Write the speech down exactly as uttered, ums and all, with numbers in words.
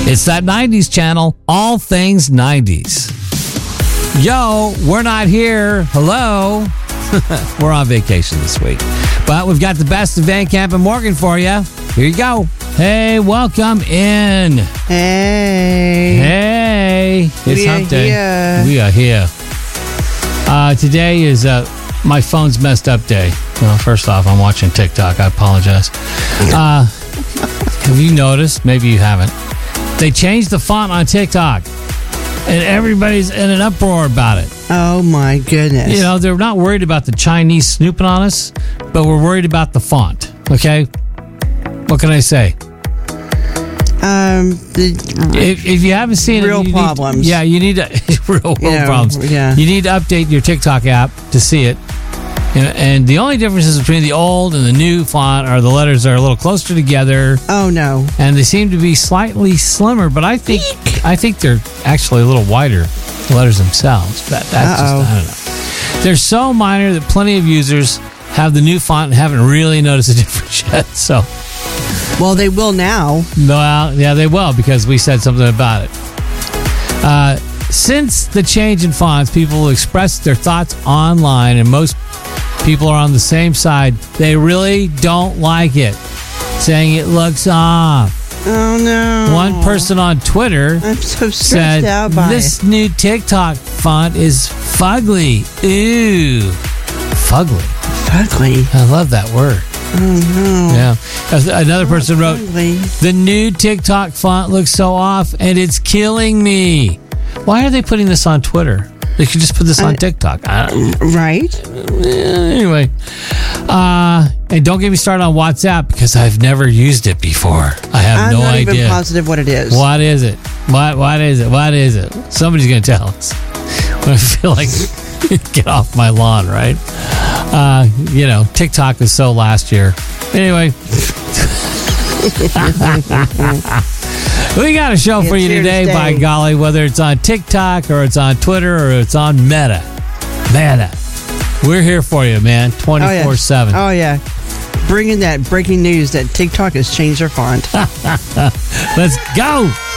It's that nineties channel, all things nineties. Yo, we're not here. Hello. We're on vacation this week. But we've got the best of Van Camp and Morgan for you. Here you go. Hey, welcome in. Hey. Hey. It's we hump are day. Here. We are here. Uh, today is uh, my phone's messed up day. Well, first off, I'm watching TikTok. I apologize. Uh, have you noticed? Maybe you haven't. They changed the font on TikTok, and everybody's in an uproar about it. Oh, my goodness. You know, they're not worried about the Chinese snooping on us, but we're worried about the font, okay? What can I say? Um, the If, if you haven't seen real it, you problems. Need, yeah, you need to real, real You know, problems. yeah. You need to update your TikTok app to see it. And, and the only differences between the old and the new font are the letters are a little closer together, oh, no. and they seem to be slightly slimmer. But I think I think they're actually a little wider, the letters themselves. But that's Uh-oh. just I don't know. They're so minor that plenty of users have the new font and haven't really noticed a difference yet. So. Well, they will now. Well, yeah, they will because we said something about it. Uh, since the change in fonts, people express their thoughts online, and most people are on the same side. They really don't like it, saying it looks off. Oh, no. One person on Twitter I'm so stressed said, out by "This it. new TikTok font is fugly." Ooh, fugly. Ugly. I love that word. Oh, no. Yeah. Another person wrote, Ugly. "The new TikTok font looks so off and it's killing me." Why are they putting this on Twitter? They could just put this on Uh, TikTok. I don't, Right? anyway. Uh, and don't get me started on WhatsApp because I've never used it before. I have I'm no not idea. even positive what it is. What is it? What What is it? What is it? Somebody's going to tell us. I feel like, get off my lawn, right? Uh, you know, TikTok was so last year. Anyway. We got a show It's for you here to today, by stay. golly, whether it's on TikTok or it's on Twitter or it's on Meta. Meta. We're here for you, man, twenty-four seven. Oh, yeah. Bringing that breaking news that TikTok has changed their font. Let's go.